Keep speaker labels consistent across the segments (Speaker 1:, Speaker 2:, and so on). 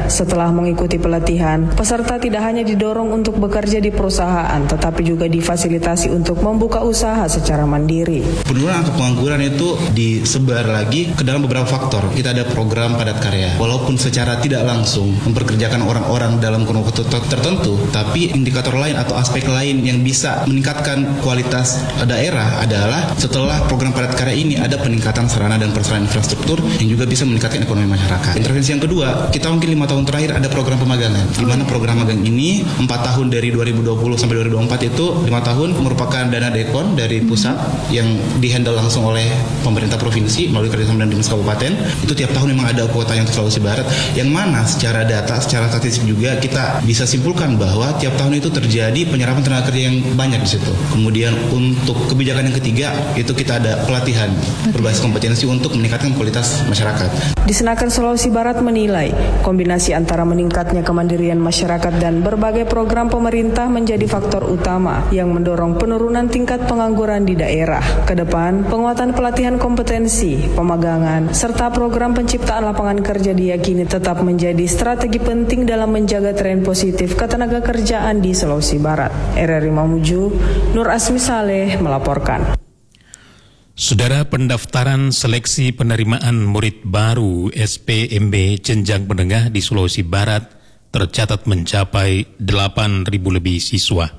Speaker 1: Setelah mengikuti pelatihan, peserta tidak hanya didorong untuk bekerja di perusahaan, tetapi juga difasilitasi untuk membuka usaha secara mandiri.
Speaker 2: Penurunan angka pengangguran itu disebar lagi ke dalam beberapa faktor. Kita ada program padat karya. Walaupun secara tidak langsung memperkerjakan orang-orang dalam kurun waktu tertentu, tapi indikator lain atau aspek lain yang bisa meningkatkan kualitas daerah adalah setelah program padat karya ini ada peningkatan sarana dan prasarana infrastruktur yang juga bisa meningkatkan ekonomi masyarakat. Intervensi yang kedua, kita mungkin 5 tahun terakhir ada program pemagangan, di mana program magang ini 4 tahun dari 2020 sampai 2024 itu 5 tahun merupakan dana dekon dari pusat yang dihandle langsung oleh pemerintah provinsi melalui kerjasama dengan dinas kabupaten. Itu tiap tahun memang ada kuota yang Sulawesi Barat, yang mana secara data, secara statistik juga kita bisa simpulkan bahwa tiap tahun itu terjadi penyerapan tenaga kerja yang banyak di situ. Kemudian untuk kebijakan yang ketiga itu kita ada pelatihan berbasis kompetensi untuk meningkatkan kualitas masyarakat.
Speaker 1: Di Senakan Sulawesi Barat menilai kombinasi antara meningkatnya kemandirian masyarakat dan berbagai program pemerintah menjadi faktor utama yang mendorong penurunan tingkat pengangguran di daerah. Kedepan, penguatan pelatihan kompetensi, pemagangan, serta program penciptaan lapangan kerja diyakini tetap menjadi strategi penting dalam menjaga tren positif ketenaga kerjaan di Sulawesi Barat. RRI Mamuju, Nur Asmi Saleh melaporkan.
Speaker 3: Saudara, pendaftaran seleksi penerimaan murid baru SPMB jenjang menengah di Sulawesi Barat tercatat mencapai 8.000 lebih siswa.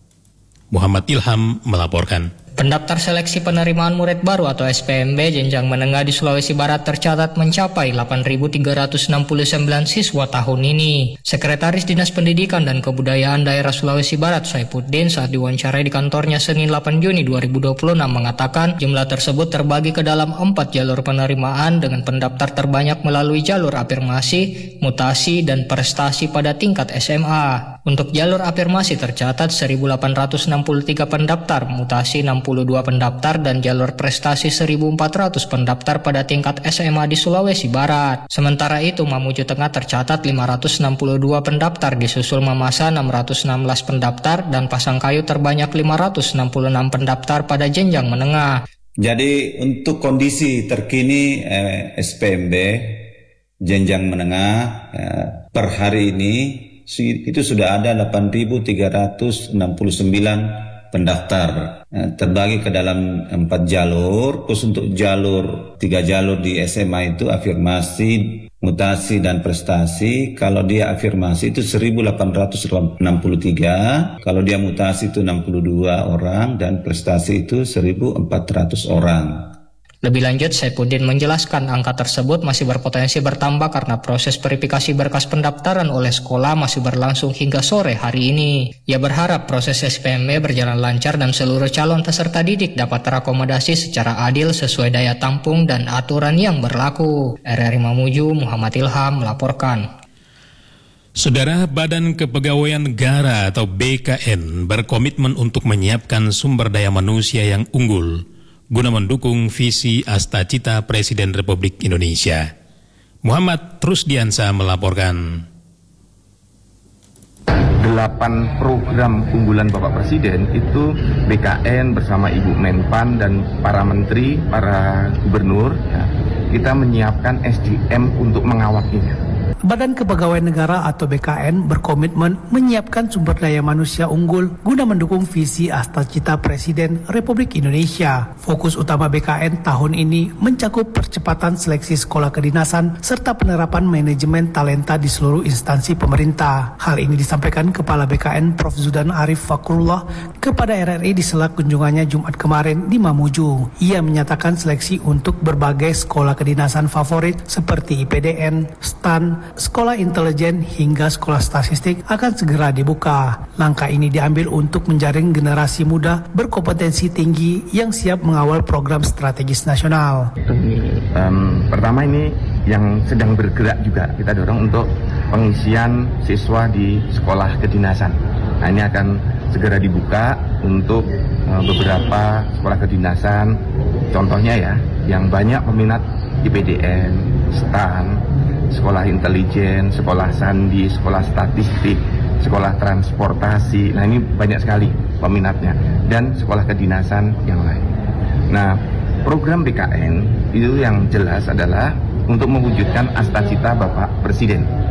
Speaker 3: Muhammad Ilham melaporkan.
Speaker 4: Pendaftar seleksi penerimaan murid baru atau SPMB jenjang menengah di Sulawesi Barat tercatat mencapai 8.369 siswa tahun ini. Sekretaris Dinas Pendidikan dan Kebudayaan Daerah Sulawesi Barat Saifuddin saat diwawancarai di kantornya Senin 8 Juni 2026 mengatakan jumlah tersebut terbagi ke dalam 4 jalur penerimaan dengan pendaftar terbanyak melalui jalur afirmasi, mutasi, dan prestasi pada tingkat SMA. Untuk jalur afirmasi tercatat 1.863 pendaftar, mutasi 62 pendaftar, dan jalur prestasi 1.400 pendaftar pada tingkat SMA di Sulawesi Barat. Sementara itu, Mamuju Tengah tercatat 562 pendaftar, disusul Mamasa 616 pendaftar, dan Pasangkayu terbanyak 566 pendaftar pada jenjang menengah.
Speaker 5: Jadi untuk kondisi terkini SPMB jenjang menengah per hari ini itu sudah ada 8.369 pendaftar, terbagi ke dalam 4 jalur. Khusus untuk 3 jalur di SMA itu afirmasi, mutasi, dan prestasi. Kalau dia afirmasi itu 1.863, kalau dia mutasi itu 62 orang, dan prestasi itu 1.400 orang.
Speaker 4: Lebih lanjut, Saifuddin menjelaskan angka tersebut masih berpotensi bertambah karena proses verifikasi berkas pendaftaran oleh sekolah masih berlangsung hingga sore hari ini. Ia berharap proses SPMB berjalan lancar dan seluruh calon peserta didik dapat terakomodasi secara adil sesuai daya tampung dan aturan yang berlaku. RRI Mamuju, Muhammad Ilham melaporkan.
Speaker 3: Saudara, Badan Kepegawaian Negara atau BKN berkomitmen untuk menyiapkan sumber daya manusia yang unggul guna mendukung visi Astacita Presiden Republik Indonesia. Muhammad Rusdiansa melaporkan.
Speaker 6: 8 program unggulan Bapak Presiden itu BKN bersama Ibu Menpan dan para menteri, para gubernur, kita menyiapkan SDM untuk mengawalnya.
Speaker 7: Badan Kepegawaian Negara atau BKN berkomitmen menyiapkan sumber daya manusia unggul guna mendukung visi Astacita Presiden Republik Indonesia. Fokus utama BKN tahun ini mencakup percepatan seleksi sekolah kedinasan serta penerapan manajemen talenta di seluruh instansi pemerintah. Hal ini disampaikan Kepala BKN Prof. Zudan Arif Fakrullah kepada RRI di sela kunjungannya Jumat kemarin di Mamuju. Ia menyatakan seleksi untuk berbagai sekolah kedinasan favorit seperti IPDN, STAN, sekolah intelijen hingga sekolah statistik akan segera dibuka. Langkah ini diambil untuk menjaring generasi muda berkompetensi tinggi yang siap mengawal program strategis nasional.
Speaker 6: Pertama ini yang sedang bergerak juga kita dorong untuk pengisian siswa di sekolah kedinasan. Nah, ini akan segera dibuka untuk beberapa sekolah kedinasan. Contohnya ya, yang banyak peminat IPDN, STAN, sekolah intelijen, sekolah sandi, sekolah statistik, sekolah transportasi. Nah, ini banyak sekali peminatnya, dan sekolah kedinasan yang lain. Nah, program BKN itu yang jelas adalah untuk mewujudkan Astacita Bapak Presiden.